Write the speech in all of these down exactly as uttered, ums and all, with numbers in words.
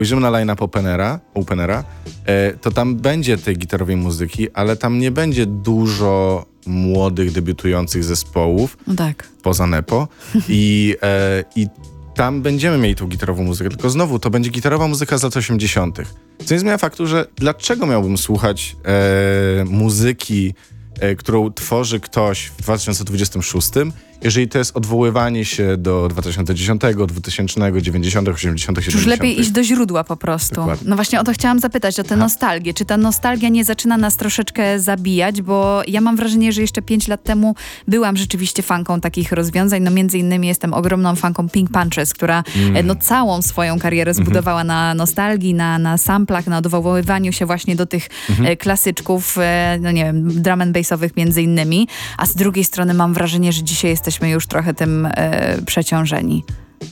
ujrzymy na line-up Openera, Openera e, to tam będzie tej gitarowej muzyki, ale tam nie będzie dużo młodych, debiutujących zespołów, no tak. poza Nepo. I, e, I tam będziemy mieli tą gitarową muzykę, tylko znowu to będzie gitarowa muzyka z lat osiemdziesiątych. Co nie zmienia faktu, że dlaczego miałbym słuchać e, muzyki, e, którą tworzy ktoś w dwa tysiące dwudziestym szóstym, jeżeli to jest odwoływanie się do dwa tysiące dziesiątego, dwutysięcznego, dziewięćdziesiątego, osiemdziesiątego, siedemdziesiątego. Już lepiej iść do źródła po prostu. Dokładnie. No właśnie o to chciałam zapytać, o tę nostalgię. Czy ta nostalgia nie zaczyna nas troszeczkę zabijać? Bo ja mam wrażenie, że jeszcze pięć lat temu byłam rzeczywiście fanką takich rozwiązań. No między innymi jestem ogromną fanką Pink Punches, która mm. no, całą swoją karierę zbudowała mm-hmm. na nostalgii, na, na samplach, na odwoływaniu się właśnie do tych mm-hmm. e, klasyczków, e, no nie wiem, drum and bassowych między innymi. A z drugiej strony mam wrażenie, że dzisiaj jesteśmy już trochę tym e, przeciążeni.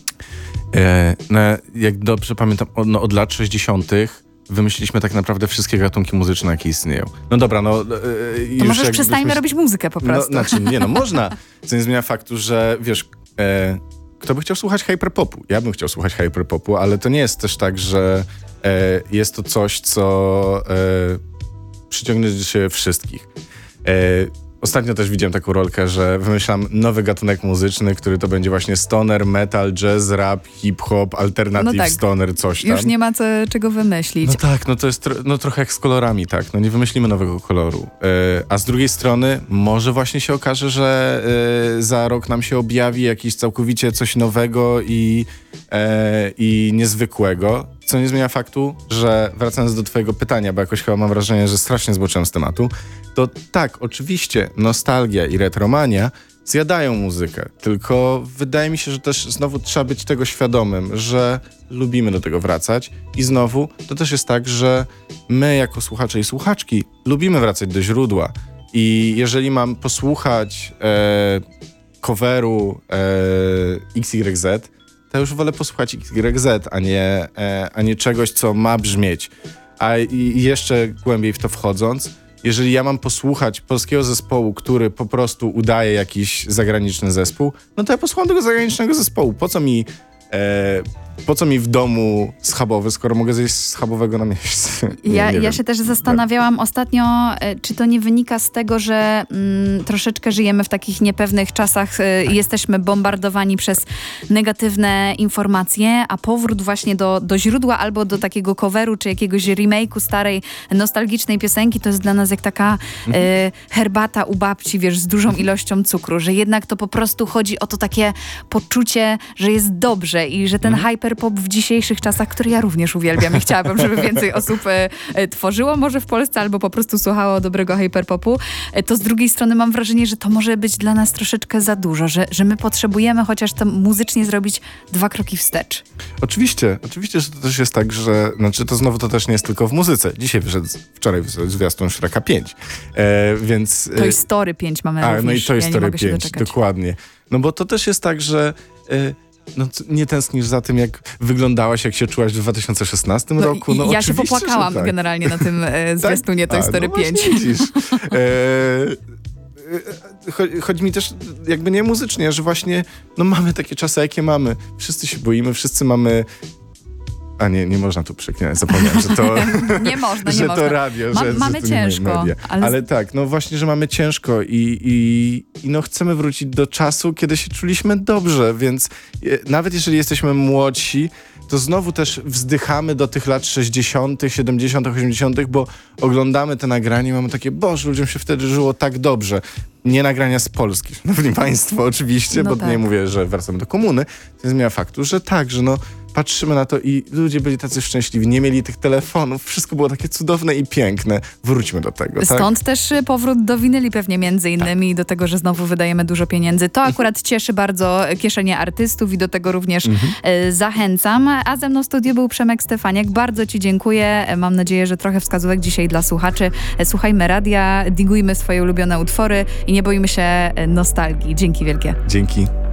E, no, jak dobrze pamiętam, od, no, od lat sześćdziesiątych wymyśliliśmy tak naprawdę wszystkie gatunki muzyczne, jakie istnieją. No dobra, no... E, to może już przestańmy robić muzykę po prostu. No, znaczy, nie no, można. Co nie zmienia faktu, że wiesz, e, kto by chciał słuchać hyperpopu? Ja bym chciał słuchać hyperpopu, ale to nie jest też tak, że e, jest to coś, co e, przyciągnie się wszystkich. E, Ostatnio też widziałem taką rolkę, że wymyślam nowy gatunek muzyczny, który to będzie właśnie stoner, metal, jazz, rap, hip-hop, alternative no tak. stoner, coś tam. Już nie ma co, czego wymyślić. No tak, no to jest tro, no trochę jak z kolorami, tak. No nie wymyślimy nowego koloru. Yy, a z drugiej strony może właśnie się okaże, że yy, za rok nam się objawi jakieś całkowicie coś nowego i, yy, i niezwykłego. Co nie zmienia faktu, że wracając do twojego pytania, bo jakoś chyba mam wrażenie, że strasznie zboczyłem z tematu, to tak, oczywiście nostalgia i retromania zjadają muzykę, tylko wydaje mi się, że też znowu trzeba być tego świadomym, że lubimy do tego wracać i znowu to też jest tak, że my jako słuchacze i słuchaczki lubimy wracać do źródła i jeżeli mam posłuchać e, coveru e, X Y Z, to już wolę posłuchać X Y Z, a nie, e, a nie czegoś, co ma brzmieć. A i jeszcze głębiej w to wchodząc, jeżeli ja mam posłuchać polskiego zespołu, który po prostu udaje jakiś zagraniczny zespół, no to ja posłucham tego zagranicznego zespołu. Po co mi, e, po co mi w domu schabowy, skoro mogę zjeść schabowego na miejscu? Nie, ja, nie ja wiem. się też zastanawiałam tak. ostatnio, czy to nie wynika z tego, że mm, troszeczkę żyjemy w takich niepewnych czasach y, i jesteśmy bombardowani przez negatywne informacje, a powrót właśnie do, do źródła albo do takiego coveru, czy jakiegoś remake'u starej, nostalgicznej piosenki, to jest dla nas jak taka y, herbata u babci, wiesz, z dużą ilością cukru, że jednak to po prostu chodzi o to takie poczucie, że jest dobrze i że ten mhm. hyperpop w dzisiejszych czasach, który ja również uwielbiam i chciałabym, żeby więcej osób e, e, tworzyło może w Polsce albo po prostu słuchało dobrego hyperpopu, e, to z drugiej strony mam wrażenie, że to może być dla nas troszeczkę za dużo, że, że my potrzebujemy chociaż to muzycznie zrobić dwa kroki wstecz. Oczywiście, oczywiście, że to też jest tak, że znaczy to znowu to też nie jest tylko w muzyce. Dzisiaj wyszedł, wczoraj wyszedł zwiastun Shreka pięć, e, więc... Toy Story pięć mamy a, również. No i Toy ja Story pięć, dokładnie. No bo to też jest tak, że... E, No, nie tęsknisz za tym, jak wyglądałaś, jak się czułaś w dwa tysiące szesnastym no, roku? No, ja się popłakałam tak. generalnie na tym e, zwiastunie Toy Story no pięć. Widzisz. E, e, chodzi, chodzi mi też jakby nie muzycznie, że właśnie no mamy takie czasy, jakie mamy. Wszyscy się boimy, wszyscy mamy... A nie, nie można tu przeklinać, zapomniałem, że to... nie można, nie że można. to radio, Ma, że, mamy że to ciężko. Ale... ale tak, no właśnie, że mamy ciężko i, i, i no chcemy wrócić do czasu, kiedy się czuliśmy dobrze, więc e, nawet jeżeli jesteśmy młodsi, to znowu też wzdychamy do tych lat sześćdziesiątych, siedemdziesiątych, osiemdziesiątych, bo oglądamy te nagrania i mamy takie, Boże, ludziom się wtedy żyło tak dobrze. Nie nagrania z Polski, szanowni państwo, oczywiście, no bo tak. nie mówię, że wracamy do komuny. To nie zmienia faktu, że tak, że no patrzymy na to i ludzie byli tacy szczęśliwi, nie mieli tych telefonów, wszystko było takie cudowne i piękne. Wróćmy do tego. Stąd tak? też powrót do winyli pewnie między innymi, tak. do tego, że znowu wydajemy dużo pieniędzy. To akurat mhm. cieszy bardzo kieszenie artystów i do tego również mhm. e, zachęcam. A ze mną w studiu był Przemek Stefaniak. Bardzo ci dziękuję. Mam nadzieję, że trochę wskazówek dzisiaj dla słuchaczy. E, słuchajmy radia, digujmy swoje ulubione utwory i nie boimy się nostalgii. Dzięki wielkie. Dzięki.